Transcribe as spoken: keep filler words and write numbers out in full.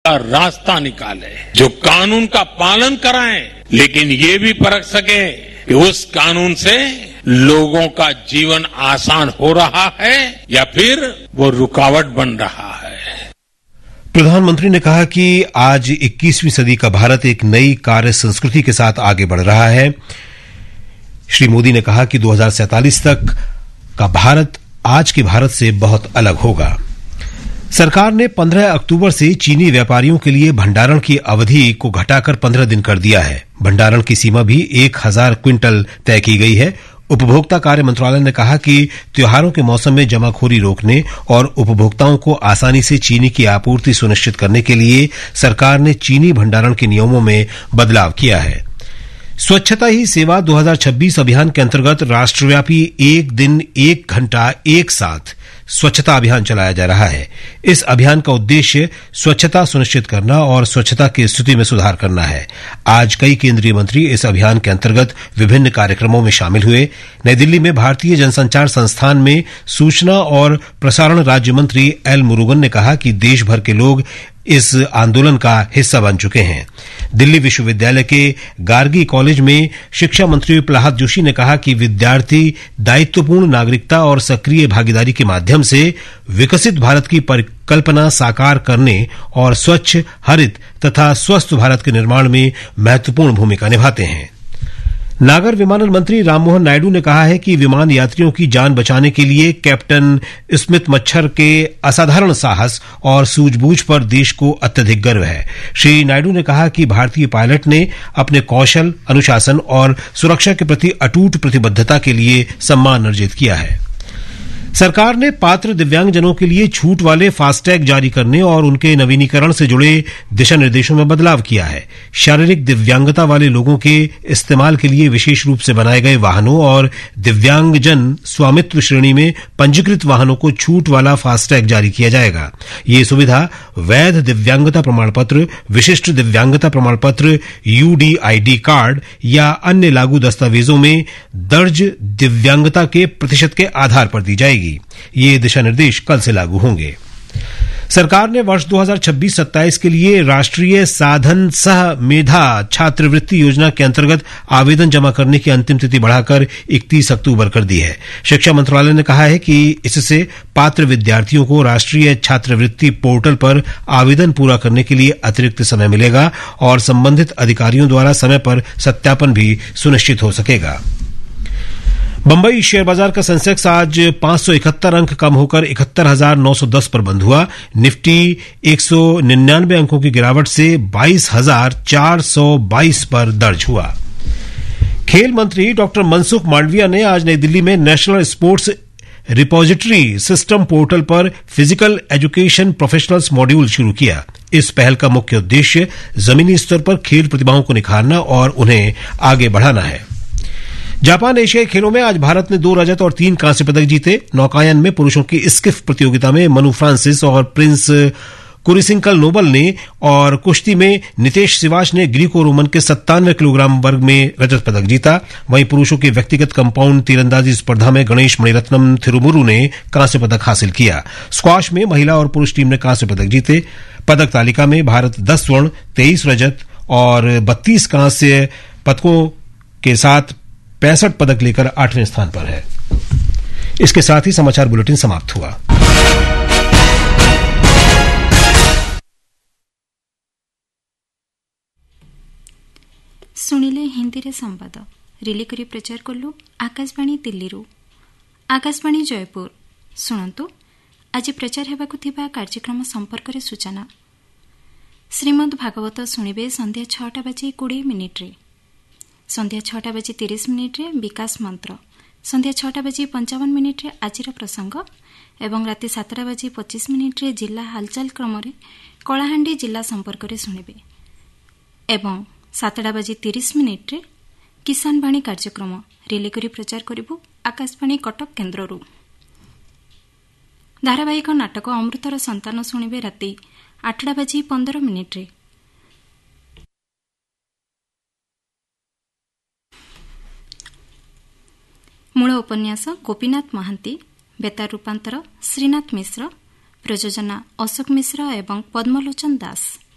का रास्ता निकाले, जो कानून का पालन कराएं, लेकिन ये भी परख सके कि उस कानून से लोगों का जीवन आसान हो रहा है या फिर वो रुकावट बन रहा है। प्रधानमंत्री ने कहा कि आज इक्कीसवीं सदी का भारत एक नई कार्य संस्कृति के साथ आगे बढ़ रहा है। श्री मोदी ने कहा कि दो हज़ार सैंतालीस तक का भारत आज के भारत से बहुत अलग होगा। सरकार ने पंद्रह अक्टूबर से चीनी व्यापारियों के लिए भंडारण की अवधि को घटाकर पंद्रह दिन कर दिया है। भंडारण की सीमा भी एक हजार क्विंटल तय की गई है। उपभोक्ता कार्य मंत्रालय ने कहा कि त्योहारों के मौसम में जमाखोरी रोकने और उपभोक्ताओं को आसानी से चीनी की आपूर्ति सुनिश्चित करने के लिए सरकार ने चीनी भंडारण के नियमों में बदलाव किया है। स्वच्छता ही सेवा दो हज़ार छब्बीस अभियान के अंतर्गत राष्ट्रव्यापी एक दिन एक घंटा एक साथ स्वच्छता अभियान चलाया जा रहा है। इस अभियान का उद्देश्य स्वच्छता सुनिश्चित करना और स्वच्छता की स्थिति में सुधार करना है। आज कई केंद्रीय मंत्री इस अभियान के अंतर्गत विभिन्न कार्यक्रमों में शामिल हुए। नई दिल्ली में भारतीय जनसंचार संस्थान में सूचना और प्रसारण राज्य मंत्री एल मुरुगन ने कहा कि देश भर के लोग इस आंदोलन का हिस्सा बन चुके हैं। दिल्ली विश्वविद्यालय के गार्गी कॉलेज में शिक्षा मंत्री प्रहलाद जोशी ने कहा कि विद्यार्थी दायित्वपूर्ण नागरिकता और सक्रिय भागीदारी के माध्यम से विकसित भारत की परिकल्पना साकार करने और स्वच्छ, हरित तथा स्वस्थ भारत के निर्माण में महत्वपूर्ण भूमिका निभाते हैं। नागर विमानन मंत्री राममोहन नायडू ने कहा है कि विमान यात्रियों की जान बचाने के लिए कैप्टन स्मिथ मच्छर के असाधारण साहस और सूझबूझ पर देश को अत्यधिक गर्व है। श्री नायडू ने कहा कि भारतीय पायलट ने अपने कौशल, अनुशासन और सुरक्षा के प्रति अटूट प्रतिबद्धता के लिए सम्मान अर्जित किया है। सरकार ने पात्र दिव्यांगजनों के लिए छूट वाले फास्टैग जारी करने और उनके नवीनीकरण से जुड़े दिशा निर्देशों में बदलाव किया है। शारीरिक दिव्यांगता वाले लोगों के इस्तेमाल के लिए विशेष रूप से बनाए गए वाहनों और दिव्यांगजन स्वामित्व श्रेणी में पंजीकृत वाहनों को छूट वाला फास्टैग जारी किया जाएगा। ये सुविधा वैध दिव्यांगता प्रमाण पत्र, विशिष्ट दिव्यांगता प्रमाण पत्र, यूडीआईडी कार्ड या अन्य लागू दस्तावेजों में दर्ज दिव्यांगता के प्रतिशत के आधार पर दी जाएगी। ये दिशा निर्देश कल से लागू होंगे। सरकार ने वर्ष दो हज़ार छब्बीस सत्ताईस के लिए राष्ट्रीय साधन सह मेधा छात्रवृत्ति योजना के अंतर्गत आवेदन जमा करने की अंतिम तिथि बढ़ाकर इकतीस अक्टूबर कर दी है। शिक्षा मंत्रालय ने कहा है कि इससे पात्र विद्यार्थियों को राष्ट्रीय छात्रवृत्ति पोर्टल पर आवेदन पूरा करने के लिए अतिरिक्त समय मिलेगा और संबंधित अधिकारियों द्वारा समय पर सत्यापन भी सुनिश्चित हो सकेगा। बंबई शेयर बाजार का सेंसेक्स आज पांच सौ इकहत्तर अंक कम होकर इकहत्तर हजार नौ सौ दस पर बंद हुआ। निफ्टी एक सौ निन्यानवे अंकों की गिरावट से बाईस हजार चार सौ बाईस पर दर्ज हुआ। खेल मंत्री डॉक्टर मनसुख मांडविया ने आज नई दिल्ली में national sports repository system portal पर फिजिकल एजुकेशन प्रोफेशनल्स मॉड्यूल शुरू किया। इस पहल का मुख्य उद्देश्य जमीनी स्तर पर खेल प्रतिभाओं को निखारना और उन्हें आगे बढ़ाना है। जापान एशियाई खेलों में आज भारत ने दो रजत और तीन कांस्य पदक जीते। नौकायन में पुरुषों की स्किफ प्रतियोगिता में मनु फ्रांसिस और प्रिंस कुरिसिंकल नोबल ने और कुश्ती में नितेश सिवाच ने ग्रीको रोमन के सत्तानवे किलोग्राम वर्ग में रजत पदक जीता। वहीं पुरुषों की व्यक्तिगत कंपाउंड तीरंदाजी स्पर्धा में गणेश मणिरत्नम थिरुमुरु ने कांस्य पदक हासिल किया। स्क्वाश में महिला और पुरुष टीम ने कांस्य पदक जीते। पदक तालिका में भारत दस स्वर्ण, तेईस रजत और बत्तीस कांस्य पदकों के साथ पैंसठ पदक लेकर आठवें स्थान पर है। इसके साथ ही समाचार बुलेटिन समाप्त हुआ। ଶୁଣିଲେ ହିନ୍ଦୀରେ ସମ୍ବାଦ ରିଲେ କରି ପ୍ରଚାର କଲୁ ଆକାଶବାଣୀ ଦିଲ୍ଲୀରୁ। ଆକାଶବାଣୀ ଜୟପୁର ଶୁଣନ୍ତୁ ଆଜି ପ୍ରଚାର ହେବାକୁ ଥିବା କାର୍ଯ୍ୟକ୍ରମ ସମ୍ପର୍କରେ ସୂଚନା। ଶ୍ରୀମଦ୍ ଭାଗବତ ଶୁଣିବେ ସନ୍ଧ୍ୟା ଛଅଟା ବାଜି କୋଡ଼ିଏ ମିନିଟ୍ରେ। ସନ୍ଧ୍ୟା ଛଅଟା ବାଜି ତିରିଶ ମିନିଟ୍ରେ ବିକାଶ ମନ୍ତ୍ର, ସନ୍ଧ୍ୟା ଛଅଟା ବାଜି ପଞ୍ଚାବନ ମିନିଟ୍ରେ ଆଜିର ପ୍ରସଙ୍ଗ ଏବଂ ରାତି ସାତଟା ବାଜି ପଚିଶ ମିନିଟ୍ରେ ଜିଲ୍ଲା ହାଲଚାଲ କ୍ରମରେ କଳାହାଣ୍ଡି ଜିଲ୍ଲା ସମ୍ପର୍କରେ ଶୁଣିବେ ଏବଂ ସାତଟା ବାଜି ତିରିଶ ମିନିଟ୍ରେ କିଷାନ ବାଣୀ କାର୍ଯ୍ୟକ୍ରମ ରିଲେ କରି ପ୍ରଚାର କରିବୁ ଆକାଶବାଣୀ କଟକ କେନ୍ଦ୍ରରୁ। ଧାରାବାହିକ ନାଟକ ଅମୃତର ସନ୍ତାନ ଶୁଣିବେ ରାତି ଆଠଟା ବାଜି ପନ୍ଦର ମିନିଟ୍ରେ। ମୂଳ ଉପନ୍ୟାସ ଗୋପୀନାଥ ମହାନ୍ତି, ବେତାର ରୂପାନ୍ତର ଶ୍ରୀନାଥ ମିଶ୍ର, ପ୍ରଯୋଜନା ଅଶୋକ ମିଶ୍ର ଏବଂ ପଦ୍ମଲୋଚନ ଦାସ।